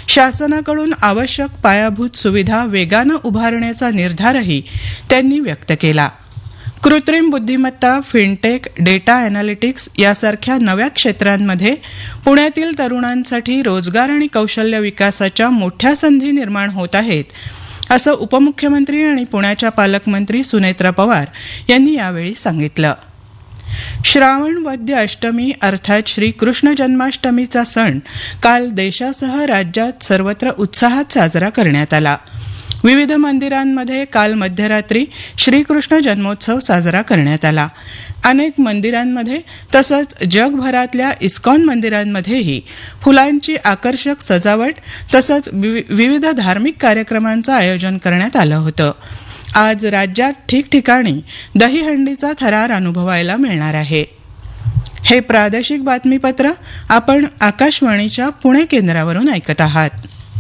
शासनाकडून आवश्यक पायाभूत सुविधा वेगानं उभारण्याचा निर्धारही त्यांनी व्यक्त केला. कृत्रिम बुद्धिमत्ता, फिनटेक, डेटा अॅनालिटिक्स यासारख्या नव्या क्षेत्रांमध्ये पुण्यातील तरुणांसाठी रोजगार आणि कौशल्य विकासाच्या मोठ्या संधी निर्माण होत आहेत, असं उपमुख्यमंत्री आणि पुण्याच्या पालकमंत्री सुनेत्रा पवार यांनी यावेळी सांगितलं. श्रावण वद्य अष्टमी अर्थात श्रीकृष्ण जन्माष्टमीचा सण काल देशासह राज्यात सर्वत्र उत्साहात साजरा करण्यात आला. विविध मंदिरांमध्ये काल मध्यरात्री श्रीकृष्ण जन्मोत्सव साजरा करण्यात आला. अनेक मंदिरांमध्ये तसंच जगभरातल्या इस्कॉन मंदिरांमध्येही फुलांची आकर्षक सजावट तसंच विविध धार्मिक कार्यक्रमांचं आयोजन करण्यात आलं होतं. आज राज्यात ठिकठिकाणी दहीहंडीचा थरार अनुभवायला मिळणार आहे. हे प्रादेशिक बातमीपत्र आपण आकाशवाणीच्या पुणे केंद्रावरून ऐकत आहात.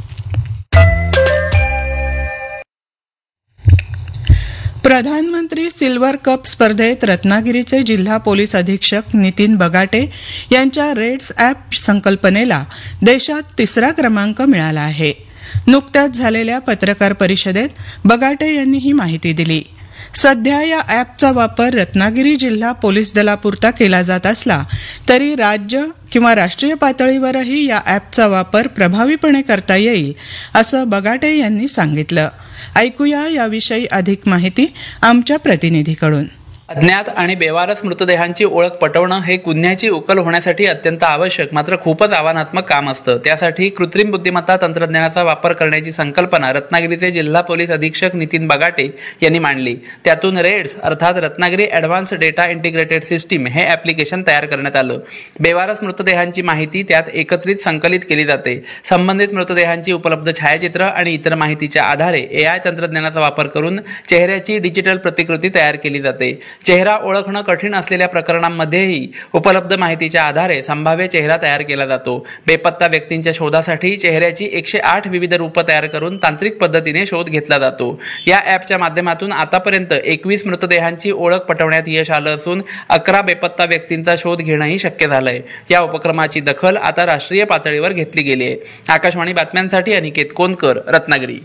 प्रधानमंत्री सिल्वर कप स्पर्धेत रत्नागिरीचे जिल्हा पोलीस अधीक्षक नितीन बगाटे यांच्या रेड्स ॲप संकल्पनेला देशात 3रा क्रमांक मिळाला आहे. नुकत्याच झालेल्या पत्रकार परिषदेत बगाटे यांनी ही माहिती दिली. सध्या या ॲपचा वापर रत्नागिरी जिल्हा पोलीस दलापुरता केला जात असला तरी राज्य किंवा राष्ट्रीय पातळीवरही या ॲपचा वापर प्रभावीपणे करता येईल, असं बगाटे यांनी सांगितलं. ऐकूया याविषयी अधिक माहिती आमच्या प्रतिनिधीकडून. अज्ञात आणि बेवारस मृतदेहांची ओळख पटवणं हे गुन्ह्याची उकल होण्यासाठी अत्यंत आवश्यक मात्र खूपच आव्हानात्मक काम असतं. त्यासाठी कृत्रिम बुद्धिमत्ता तंत्रज्ञानाचा वापर करण्याची संकल्पना रत्नागिरीचे जिल्हा पोलीस अधीक्षक नितीन बगाटे यांनी मांडली. त्यातून रेड्स अर्थात Ratnagiri advance data integrated system हे ॲप्लिकेशन तयार करण्यात आलं. बेवारस मृतदेहांची माहिती त्यात एकत्रित संकलित केली जाते. संबंधित मृतदेहांची उपलब्ध छायाचित्र आणि इतर माहितीच्या आधारे AI तंत्रज्ञानाचा वापर करून चेहऱ्याची डिजिटल प्रतिकृती तयार केली जाते. चेहरा ओळखणं कठीण असलेल्या प्रकरणांमध्येही उपलब्ध माहितीच्या आधारे संभाव्य चेहरा तयार केला जातो. बेपत्ता व्यक्तींच्या शोधासाठी चेहऱ्याची 108 विविध रूपं तयार करून तांत्रिक पद्धतीने शोध घेतला जातो. या ॲपच्या माध्यमातून आतापर्यंत 21 मृतदेहांची ओळख पटवण्यात यश आलं असून 11 बेपत्ता व्यक्तींचा शोध घेणंही शक्य झालंय. या उपक्रमाची दखल आता राष्ट्रीय पातळीवर घेतली गेली आहे. आकाशवाणी बातम्यांसाठी अनिकेत कोनकर, रत्नागिरी.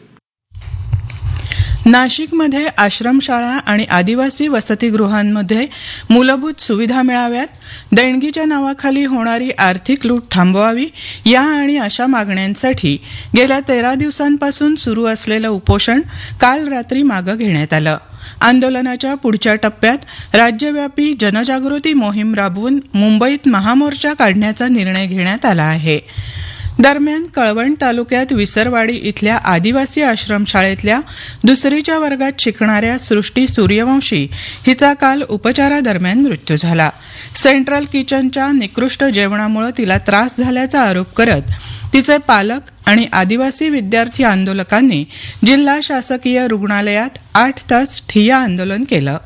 नाशिकमध्ये आश्रमशाळा आणि आदिवासी वसतिगृहांमध्ये मूलभूत सुविधा मिळाव्यात, देणगीच्या नावाखाली होणारी आर्थिक लूट थांबवावी या आणि अशा मागण्यांसाठी गेल्या 13 दिवसांपासून सुरू असलेलं उपोषण काल रात्री मागं घेण्यात आलं. आंदोलनाच्या पुढच्या टप्प्यात राज्यव्यापी जनजागृती मोहीम राबवून मुंबईत महामोर्चा काढण्याचा निर्णय घेण्यात आला आहे. दरम्यान कळवण तालुक्यात विसरवाडी इथल्या आदिवासी आश्रमशाळेतल्या 2रीच्या वर्गात शिकणाऱ्या सृष्टी सूर्यवंशी हिचा काल उपचारादरम्यान मृत्यू झाला. सेंट्रल किचनच्या निकृष्ट जेवणामुळे तिला त्रास झाल्याचा आरोप करत तिचे पालक आणि आदिवासी विद्यार्थी आंदोलकांनी जिल्हा शासकीय रुग्णालयात 8 तास ठिय्या आंदोलन केलं.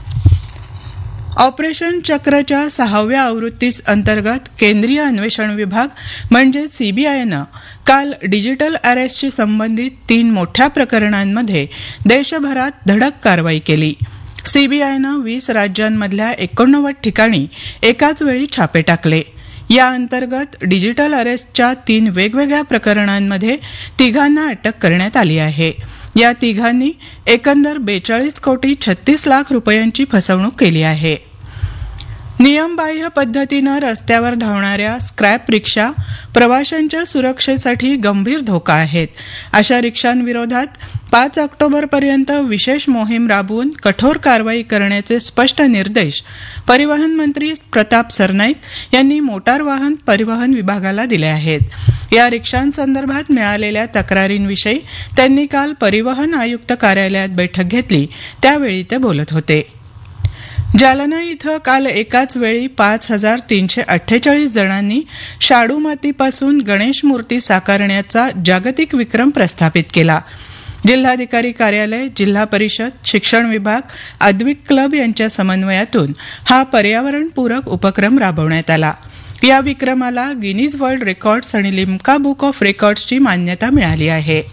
ऑपरेशन चक्रच्या 6व्या आवृत्तीस अंतर्गत केंद्रीय अन्वेषण विभाग म्हणजे CBIनं काल डिजिटल अरेस्टशी संबंधित 3 मोठ्या प्रकरणांमध्ये देशभरात धडक कारवाई केली. CBIनं 20 राज्यांमधल्या 89 ठिकाणी एकाच वेळी छापे टाकले. या अंतर्गत डिजिटल अरेस्टच्या 3 वेगवेगळ्या प्रकरणांमध्ये 3घांना अटक करण्यात आली आहे. या 3घांनी एकंदर 42 कोटी 36 लाख रुपयांची फसवणूक केली आहे. नियमबाह्य पद्धतीनं रस्त्यावर धावणाऱ्या स्क्रॅप रिक्षा प्रवाशांच्या सुरक्षेसाठी गंभीर धोका आहेत. अशा रिक्षांविरोधात 5 ऑक्टोबरपर्यंत विशेष मोहीम राबवून कठोर कारवाई करण्याचे स्पष्ट निर्देश परिवहन मंत्री प्रताप सरनाईक यांनी मोटार वाहन परिवहन विभागाला दिले आहेत. या रिक्षांसंदर्भात मिळालेल्या तक्रारींविषयी त्यांनी काल परिवहन आयुक्त कार्यालयात बैठक घेतली, त्यावेळी ते बोलत होते. जालना इथं काल एकाच वेळी 5,348 जणांनी शाडू मातीपासून गणेश मूर्ती साकारण्याचा जागतिक विक्रम प्रस्थापित केला. जिल्हाधिकारी कार्यालय, जिल्हा परिषद, शिक्षण विभाग, अद्विक क्लब यांच्या समन्वयातून हा पर्यावरणपूरक उपक्रम राबवण्यात आला. या विक्रमाला गिनीज वर्ल्ड रेकॉर्ड्स आणि लिम्का बुक ऑफ रेकॉर्ड्सची मान्यता मिळाली आहे.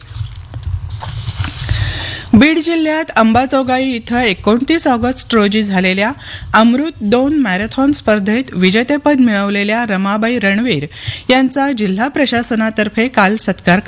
बीड जिल्ह्यात अंबाजोगाई इथं 29 ऑगस्ट रोजी झालेल्या अमृत 2 मॅरेथॉन स्पर्धेत विजेतेपद मिळवलेल्या रमाबाई रणवीर यांचा जिल्हा प्रशासनातर्फे काल सत्कार